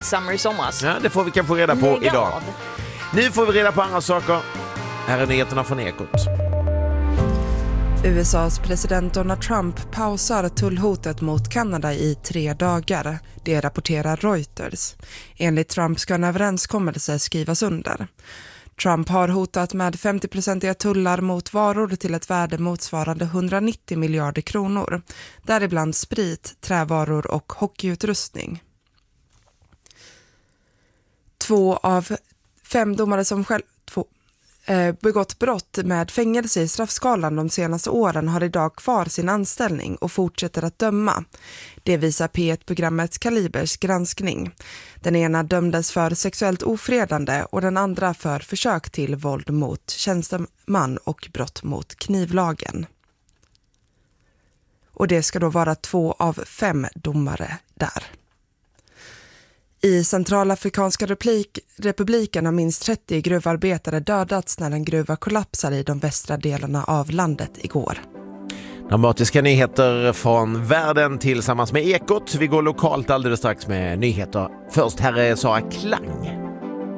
Midsummer i somras. Ja, det får vi kanske reda på Lägg idag. av. Nu får vi reda på andra saker. Här är nyheterna från Ekot. USAs president Donald Trump pausar tullhotet mot Kanada i 3 dagar. Det rapporterar Reuters. Enligt Trump ska en överenskommelse skrivas under. Trump har hotat med 50% tullar mot varor till ett värde motsvarande 190 miljarder kronor. Däribland sprit, trävaror och hockeyutrustning. 2 av 5 domare som begått brott med fängelse i straffskalan de senaste åren har idag kvar sin anställning och fortsätter att döma. Det visar P1-programmet Kalibers granskning. Den ena dömdes för sexuellt ofredande och den andra för försök till våld mot tjänsteman och brott mot knivlagen. Och det ska då vara 2 av 5 domare där. I Centralafrikanska republiken har minst 30 gruvarbetare dödats när en gruva kollapsade i de västra delarna av landet igår. Dramatiska nyheter från världen tillsammans med Ekot. Vi går lokalt alldeles strax med nyheter. Först här är Sara Klang.